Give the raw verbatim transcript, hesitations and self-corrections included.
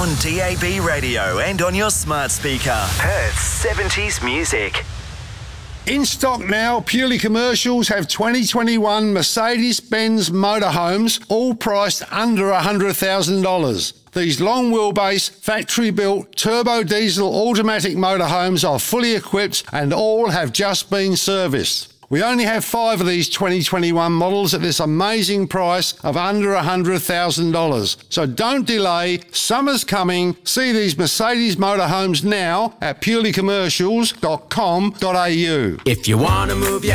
On D A B radio and on your smart speaker. Perth's seventies music. In stock now, Purely Commercials have twenty twenty-one Mercedes-Benz motorhomes, all priced under one hundred thousand dollars. These long wheelbase, factory-built, turbo diesel automatic motorhomes are fully equipped and all have just been serviced. We only have five of these twenty twenty-one models at this amazing price of under one hundred thousand dollars. So don't delay, summer's coming. See these Mercedes motorhomes now at purely commercials dot com dot a u. If you want to move your